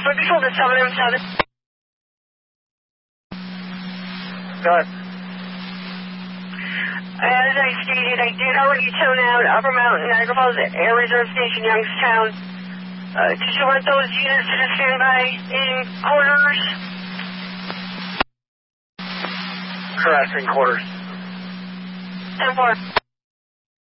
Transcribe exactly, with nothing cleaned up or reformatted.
Foot Patrol to seven M seven. Go ahead. As I stated, I did already tone out Upper Mountain, Niagara Falls Air Reserve Station, Youngstown. Uh, did you want those units to stand by in quarters? Correct, in quarters. ten four.